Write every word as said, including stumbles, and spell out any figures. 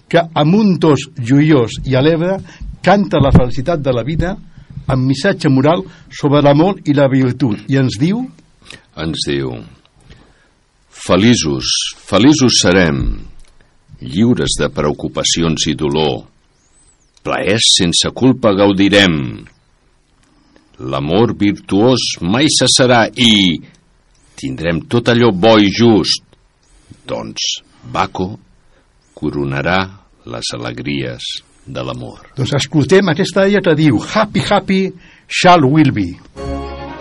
que amb un tos joiós i alegre canta la felicitat de la vida amb missatge moral sobre l'amor i la virtut, i ens diu ens diu feliços, feliços serem, lliures de preocupacions i dolor, plaers sense culpa gaudirem, l'amor virtuós mai cessarà i tindrem tot allò bo i just. Doncs Baco coronarà les alegries de l'amor. Doncs escoltem aquesta aia que diu Happy, happy, shall will be.